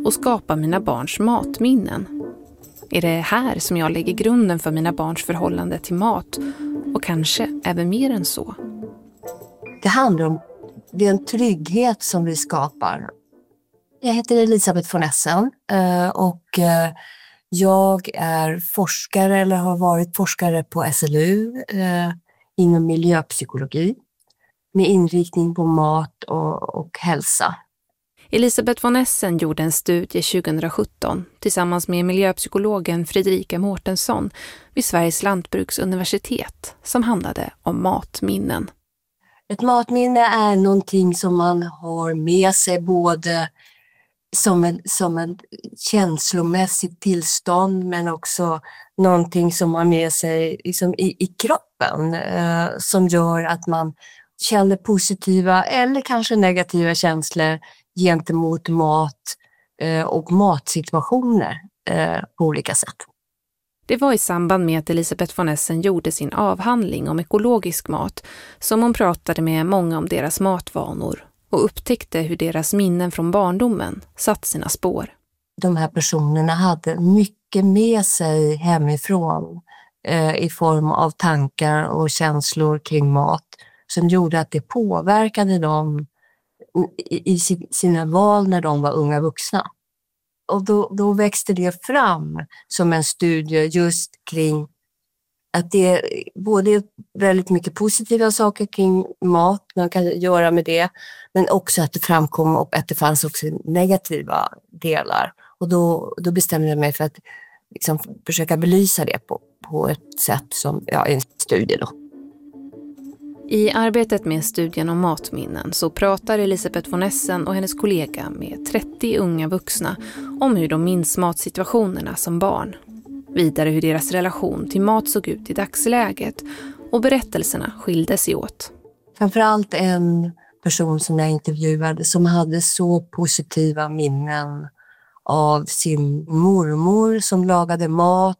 och skapa mina barns matminnen. Är det här som jag lägger grunden för mina barns förhållande till mat och kanske även mer än så? Det handlar om det är en trygghet som vi skapar. Jag heter Elisabeth von Essen och jag är forskare eller har varit forskare på SLU inom miljöpsykologi med inriktning på mat och hälsa. Elisabeth von Essen gjorde en studie 2017 tillsammans med miljöpsykologen Fredrika Mårtensson vid Sveriges lantbruksuniversitet som handlade om matminnen. Ett matminne är någonting som man har med sig både som en känslomässigt tillstånd men också någonting som man har med sig liksom i kroppen som gör att man känner positiva eller kanske negativa känslor gentemot mat och matsituationer på olika sätt. Det var i samband med att Elisabeth von Essen gjorde sin avhandling om ekologisk mat som hon pratade med många om deras matvanor och upptäckte hur deras minnen från barndomen satt sina spår. De här personerna hade mycket med sig hemifrån i form av tankar och känslor kring mat som gjorde att det påverkade dem i sina val när de var unga vuxna. Och då växte det fram som en studie just kring att det är både väldigt mycket positiva saker kring mat man kan göra med det, men också att det framkom och att det fanns också negativa delar. Och då bestämde jag mig för att liksom försöka belysa det på ett sätt som en studie då. I arbetet med studien om matminnen så pratar Elisabeth von Essen och hennes kollega med 30 unga vuxna om hur de minns matsituationerna som barn. Vidare hur deras relation till mat såg ut i dagsläget och berättelserna skilde sig åt. Framförallt en person som jag intervjuade som hade så positiva minnen av sin mormor som lagade mat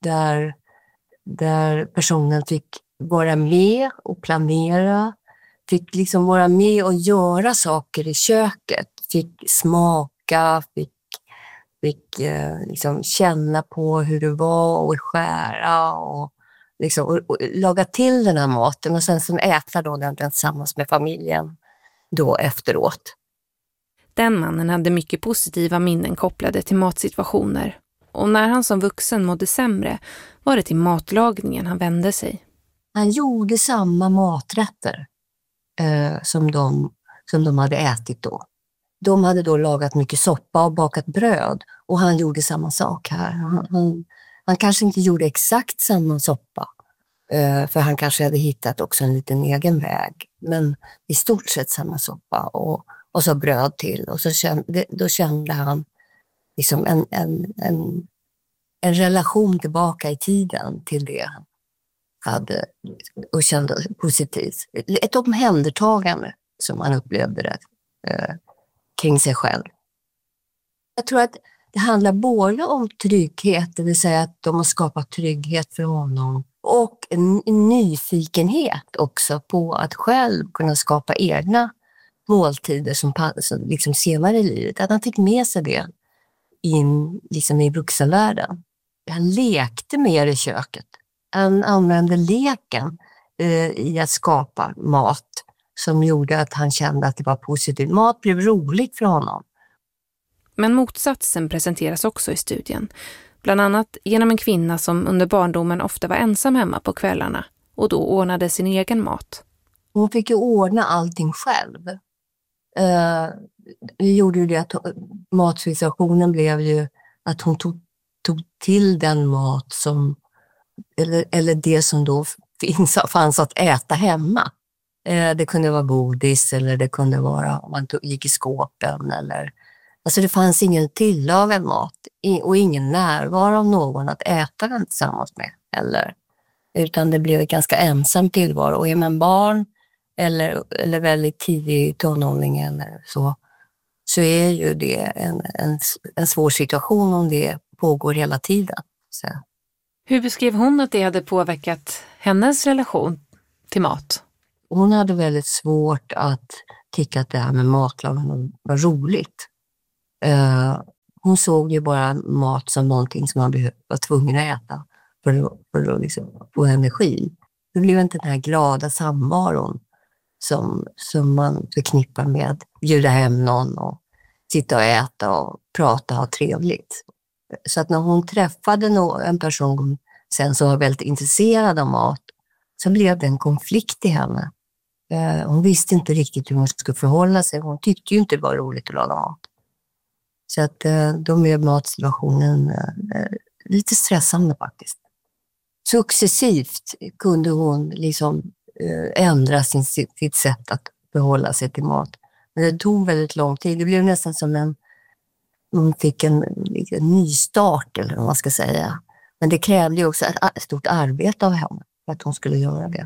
där personen fick vara med och planera, fick liksom vara med och göra saker i köket, fick smaka, fick liksom känna på hur det var och skära och laga till den här maten och sen äta då den tillsammans med familjen då efteråt. Den mannen hade mycket positiva minnen kopplade till matsituationer och när han som vuxen mådde sämre var det till matlagningen han vände sig. Han gjorde samma maträtter som de hade ätit då. De hade då lagat mycket soppa och bakat bröd och han gjorde samma sak här. Han kanske inte gjorde exakt samma soppa för han kanske hade hittat också en liten egen väg. Men i stort sett samma soppa och så bröd till. Och då kände han liksom en relation tillbaka i tiden till det han hade och kände positivt. Ett omhändertagande som han upplevde det kring sig själv. Jag tror att det handlar både om trygghet, det vill säga att de har skapat trygghet för honom och en nyfikenhet också på att själv kunna skapa egna måltider som liksom senare i livet. Att han fick med sig det in liksom i vuxenvärlden. Han lekte mer i köket. Han använde leken i att skapa mat som gjorde att han kände att det var positivt. Mat blev roligt för honom. Men motsatsen presenteras också i studien. Bland annat genom en kvinna som under barndomen ofta var ensam hemma på kvällarna och då ordnade sin egen mat. Hon fick ju ordna allting själv. Det gjorde ju det att matsituationen blev ju att hon tog till den mat som eller det som då fanns att äta hemma. Det kunde vara godis eller det kunde vara om man gick i skåpen eller alltså det fanns ingen tillagad mat och ingen närvaro av någon att äta den tillsammans med eller utan det blev ett ganska ensam tillvaro och är man barn eller väldigt tidig tonåring eller så är ju det en svår situation om det pågår hela tiden. Så. Hur beskrev hon att det hade påverkat hennes relation till mat? Hon hade väldigt svårt att tycka att det här med matlagning var roligt. hon såg ju bara mat som någonting som man var tvungen att äta för att liksom få energi. Det blev inte den här glada samvaron som man förknippar med bjuda hem någon och sitta och äta och prata och ha trevligt. Så att när hon träffade en person sen som var väldigt intresserad av mat, så blev det en konflikt i henne. Hon visste inte riktigt hur hon skulle förhålla sig. Hon tyckte ju inte det var roligt att laga mat. Så att då blev matsituationen lite stressande faktiskt. Successivt kunde hon liksom ändra sitt sätt att förhålla sig till mat. Men det tog väldigt lång tid. Det blev nästan som hon fick en nystart eller vad man ska säga. Men det krävde ju också ett stort arbete av henne för att hon skulle göra det.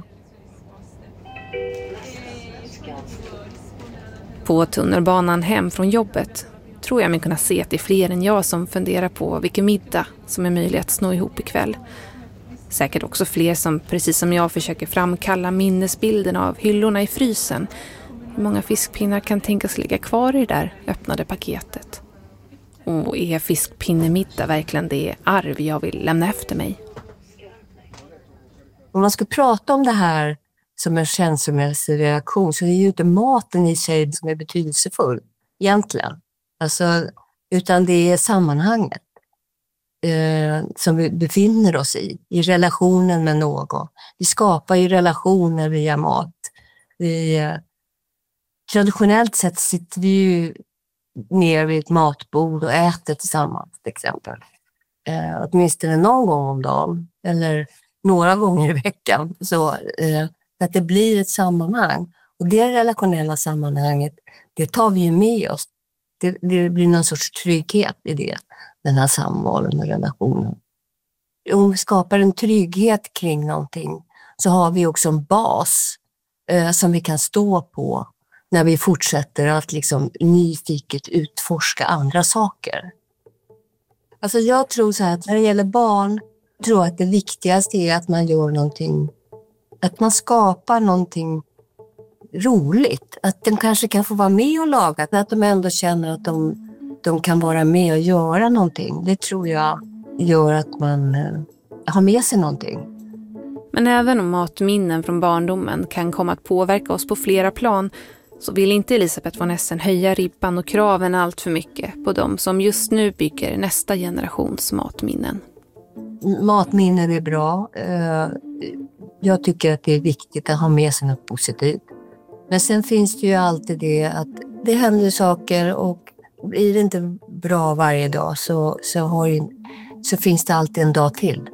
På tunnelbanan hem från jobbet tror jag mig kunna se att det är fler än jag som funderar på vilken middag som är möjlig att snå ihop ikväll. Säkert också fler som precis som jag försöker framkalla minnesbilden av hyllorna i frysen. Hur många fiskpinnar kan tänkas ligga kvar i det där öppnade paketet? Och är fiskpinnemiddag verkligen det arv jag vill lämna efter mig? Om man ska prata om det här som en känslomässig reaktion, så är det ju inte maten i sig som är betydelsefull egentligen. Alltså, utan det är sammanhanget som vi befinner oss i relationen med någon. Vi skapar ju relationer via mat. Traditionellt sett sitter vi ju ner vid ett matbord och äter tillsammans till exempel. Åtminstone någon gång om dagen eller några gånger i veckan. Så att det blir ett sammanhang. Och det relationella sammanhanget, det tar vi ju med oss. Det blir någon sorts trygghet i det, den här samvalen och relationen. Om vi skapar en trygghet kring någonting så har vi också en bas som vi kan stå på när vi fortsätter att liksom nyfiket utforska andra saker. Alltså jag tror så här att när det gäller barn, tror jag att det viktigaste är att man gör någonting, att man skapar någonting roligt. Att de kanske kan få vara med och laga, att de ändå känner att de kan vara med och göra någonting. Det tror jag gör att man har med sig någonting. Men även om matminnen från barndomen kan komma att påverka oss på flera plan, så vill inte Elisabeth von Essen höja ribban och kraven allt för mycket på dem som just nu bygger nästa generations matminnen. Matminnen är bra. Jag tycker att det är viktigt att ha med sig något positivt. Men sen finns det ju alltid det att det händer saker, och blir det inte bra varje dag så finns det alltid en dag till.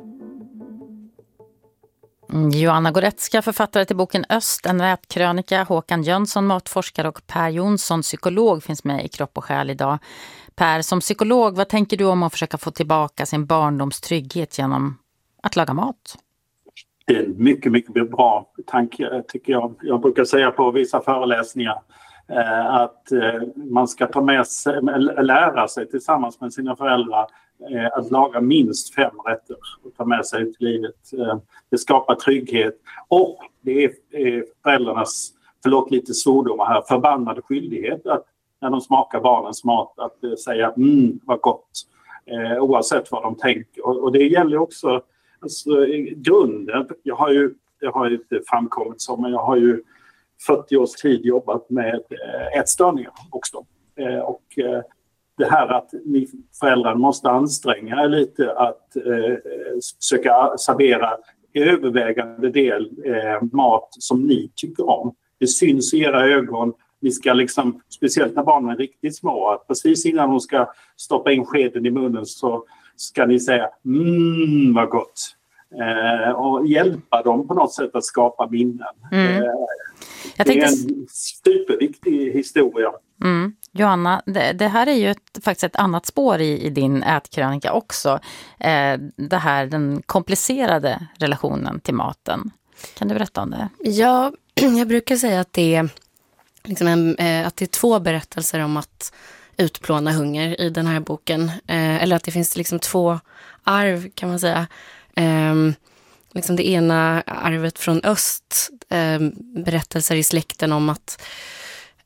Joanna Goretzka, författare till boken Öst, en vätkrönika. Håkan Jönsson, matforskare, och Per Jonsson, psykolog, finns med i Kropp och själ idag. Per, som psykolog, vad tänker du om att försöka få tillbaka sin barndomstrygghet genom att laga mat? Det är en mycket, mycket bra tanke, tycker jag. Jag brukar säga på vissa föreläsningar att man ska ta med sig, lära sig tillsammans med sina föräldrar att laga minst 5 rätter och ta med sig till livet. Det skapar trygghet, och det är föräldrarnas, förlåt lite svordomar här, förbannade skyldighet att när de smakar barnens mat att säga vad gott, oavsett vad de tänker. Och det gäller också alltså, grunden. Det har ju inte framkommit så, men jag har ju 40 års tid jobbat med ätstörningar också. Och det här att ni föräldrar måste anstränga er lite att försöka servera övervägande del mat som ni tycker om. Det syns i era ögon. Ni ska liksom, speciellt när barnen är riktigt små, att precis innan de ska stoppa in skeden i munnen så ska ni säga vad gott. Och hjälpa dem på något sätt att skapa minnen. Det är en superviktig historia. Joanna, det här är ju faktiskt ett annat spår i din ätkrönika också. Det här, den komplicerade relationen till maten. Kan du berätta om det? Ja, jag brukar säga att det är, liksom att det är 2 berättelser om att utplåna hunger i den här boken. Eller att det finns liksom 2 arv, kan man säga. Liksom det ena arvet från öst, berättelser i släkten om att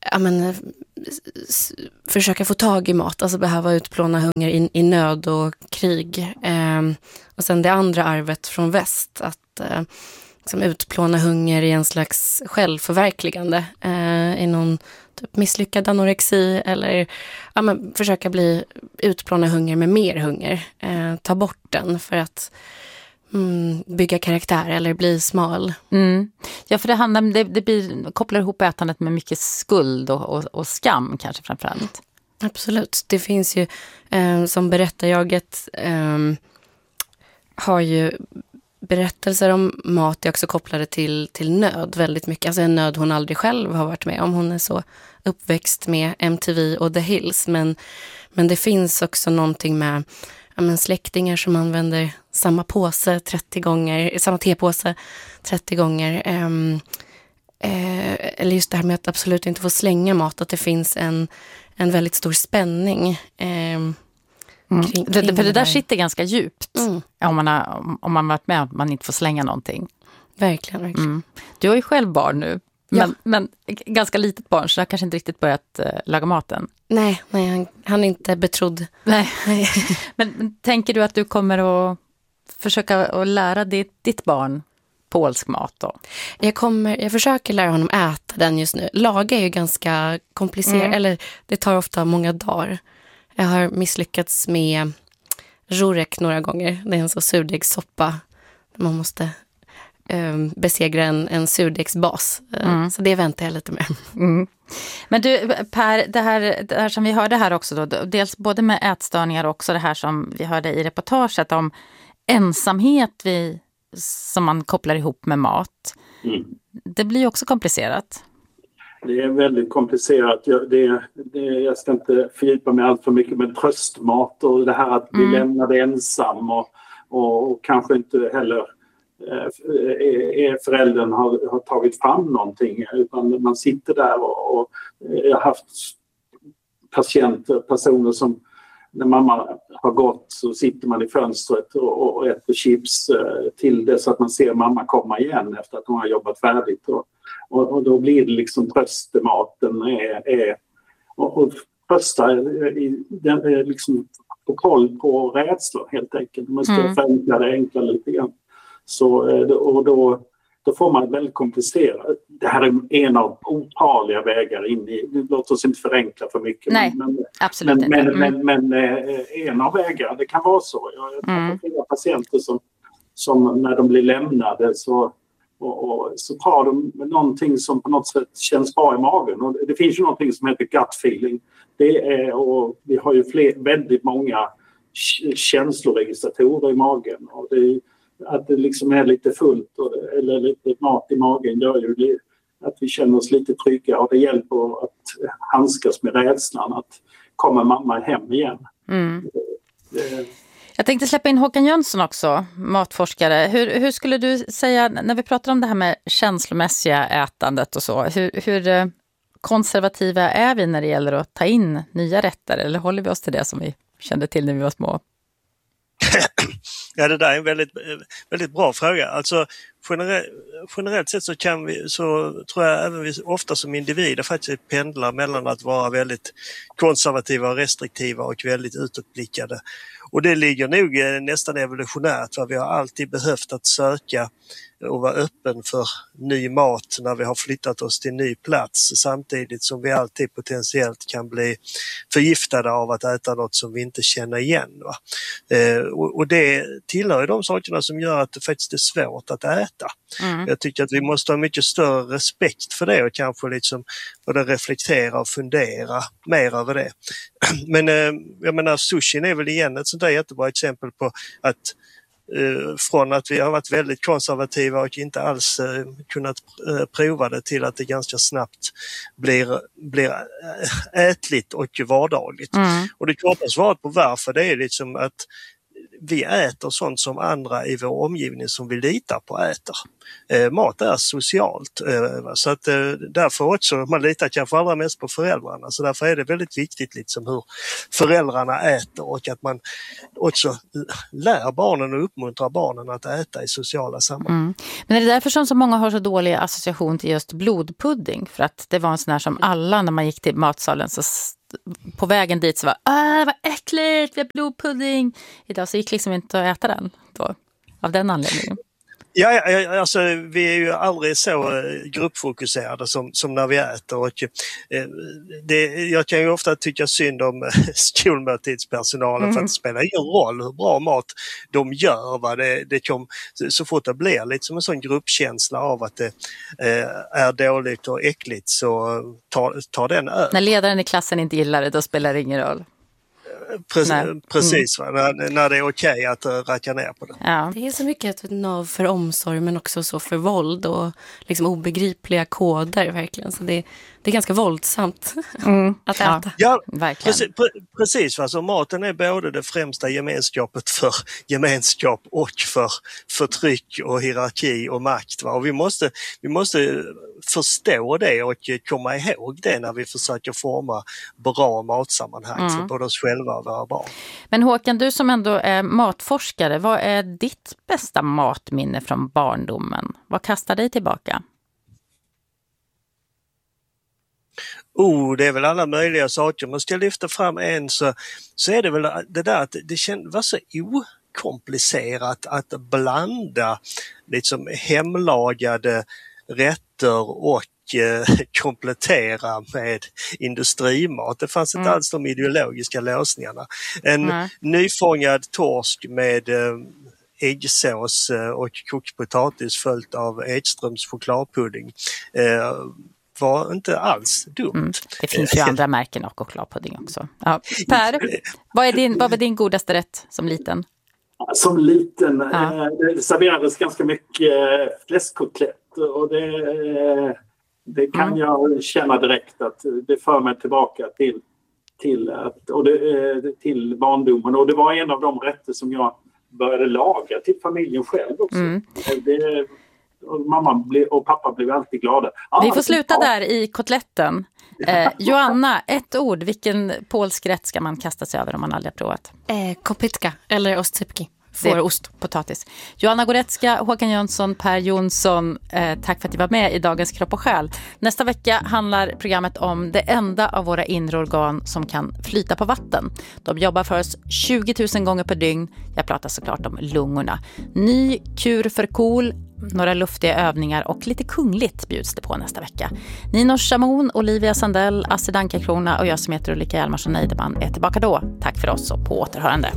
försöka få tag i mat, alltså behöva utplåna hunger i nöd och krig. Och sen det andra arvet från väst, att liksom utplåna hunger i en slags självförverkligande i någon typ misslyckad anorexi, eller försöka utplåna hunger med mer hunger. Ta bort den för att bygga karaktär eller bli smal. Ja, för det kopplar ihop ätandet med mycket skuld och skam kanske framförallt. Absolut. Det finns ju, som berättarjaget har ju berättelser om mat är också kopplade till nöd väldigt mycket. Alltså en nöd hon aldrig själv har varit med om. Hon är så uppväxt med MTV och The Hills. Men det finns också någonting med släktingar som använder samma påse 30 gånger, samma tepåse 30 gånger. Eller just det här med att absolut inte få slänga mat. Att det finns en väldigt stor spänning kring för det där sitter ganska djupt om man varit med att man inte får slänga någonting. Verkligen. Du har ju själv barn nu, men ganska litet barn, så jag kanske inte riktigt börjat laga maten. Nej, han är inte betrodd. Nej. Men tänker du att du kommer att försöka att lära ditt barn polsk mat då? Jag försöker lära honom äta den just nu. Laga är ju ganska komplicerat, eller det tar ofta många dagar. Jag har misslyckats med rurek några gånger. Det är en så surdegssoppa. Man måste besegra en surdegsbas. Så det väntar jag lite med. Men du, Per, det här som vi hörde här också då, dels både med ätstörningar och också det här som vi hörde i reportaget om ensamhet som man kopplar ihop med mat. Det blir också komplicerat. Det är väldigt komplicerat. Jag ska inte fördjupa mig allt för mycket med tröstmat och det här att bli lämnad ensam och kanske inte heller föräldern har tagit fram någonting, utan man sitter där och jag har haft personer som när mamma har gått så sitter man i fönstret och äter chips till dess att man ser mamma komma igen efter att hon har jobbat färdigt. Och då blir det liksom tröstematen och trösta den är liksom på koll på rädslor helt enkelt. Man ska förenkla det enkla lite grann. Så, och då får man väldigt komplicerat. Det här är en av otaliga vägar in i, låt oss inte förenkla för mycket. Nej, absolut inte. Men en av vägarna, det kan vara så. Jag har flera patienter som när de blir lämnade så tar de någonting som på något sätt känns bra i magen. Och det finns ju någonting som heter gut feeling. Och vi har ju väldigt många känsloregistratorer i magen. Och att det liksom är lite fullt eller lite mat i magen gör ju att vi känner oss lite trygga, och det hjälper att handskas med rädslan att kommer mamma hem igen. Jag tänkte släppa in Håkan Jönsson också, matforskare. Hur skulle du säga, när vi pratar om det här med känslomässiga ätandet och så, hur konservativa är vi när det gäller att ta in nya rätter, eller håller vi oss till det som vi kände till när vi var små? Ja, det där är en väldigt, väldigt bra fråga. Alltså generellt sett så tror jag även vi ofta som individer faktiskt pendlar mellan att vara väldigt konservativa och restriktiva och väldigt utåtblickade. Och det ligger nog nästan evolutionärt, för vi har alltid behövt att söka och vara öppen för ny mat när vi har flyttat oss till ny plats, samtidigt som vi alltid potentiellt kan bli förgiftade av att äta något som vi inte känner igen. Va? Och det tillhör ju de sakerna som gör att det faktiskt är svårt att äta. Jag tycker att vi måste ha mycket större respekt för det och kanske liksom både reflektera och fundera mer över det. Men jag menar, sushin är väl igen ett sånt där jättebra exempel på att från att vi har varit väldigt konservativa och inte alls kunnat prova det till att det ganska snabbt blir ätligt och vardagligt. Och det korta svaret på varför det är liksom att vi äter sånt som andra i vår omgivning som vi litar på äter. Mat är socialt, så att därför också, man litar kanske allra mest på föräldrarna, så därför är det väldigt viktigt liksom hur föräldrarna äter och att man också lär barnen och uppmuntrar barnen att äta i sociala sammanhang. Men är det därför som så många har så dålig association till just blodpudding? För att det var en sån här som alla när man gick till matsalen så på vägen dit så var vad äckligt, vi har blodpudding. Idag så gick liksom inte att äta den då, av den anledningen. Ja, alltså vi är ju aldrig så gruppfokuserade som när vi äter och jag kan ju ofta tycka synd om skolmåltidspersonalen för att det spelar ingen roll hur bra mat de gör. Va? Så fort det blir lite som en sån gruppkänsla av att det är dåligt och äckligt så tar den över. När ledaren i klassen inte gillar det, då spelar det ingen roll. Precis, när det är okej att racka ner på det. Ja. Det är så mycket ett nav för omsorg men också så för våld och liksom obegripliga koder verkligen. Så det är ganska våldsamt att äta. Ja, verkligen. Precis. Alltså, maten är både det främsta gemenskapet för gemenskap och för förtryck och hierarki och makt. Va? Och vi måste förstå det och komma ihåg det när vi försöker forma bra matsammanhang för både oss själva och våra barn. Men Håkan, du som ändå är matforskare, vad är ditt bästa matminne från barndomen? Vad kastar dig tillbaka? Det är väl alla möjliga saker. Måste jag lyfta fram en så är det väl det där att det var så okomplicerat att blanda liksom hemlagade rätter och komplettera med industrimat. Det fanns inte alls de ideologiska lösningarna. En nyfångad torsk med äggsås och kokt potatis följt av Edströms chokladpudding var inte alls dumt. Det finns ju andra märken av chokladpudding också. Ja. Per, vad var din godaste rätt som liten? Som liten det serverades ganska mycket fläskkotlett och det kan jag känna direkt att det för mig tillbaka till barndomen. Och det var en av de rätter som jag började laga till familjen själv också. Och mamma och pappa blev alltid glada. Vi får sluta där i kotletten. Joanna, ett ord. Vilken polsk rätt ska man kasta sig över om man aldrig har provat? Kopytka eller ostsypki. Fårost. Potatis. Joanna Goretzka, Håkan Jönsson, Per Jonsson, tack för att ni var med i dagens Kropp och själ. Nästa vecka handlar programmet om det enda av våra inre organ som kan flyta på vatten. De jobbar för oss 20 000 gånger per dygn. Jag pratar såklart om lungorna. Ny kur för KOL, några luftiga övningar och lite kungligt bjuds det på nästa vecka. Nino Shamoun, Olivia Sandell, Astrid Ankarkrona och jag som heter Ulrika Hjalmarsson-Neideman är tillbaka då. Tack för oss och på återhörande.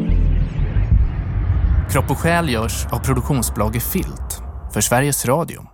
Kropp och själ görs av produktionsbolaget Filt för Sveriges Radio.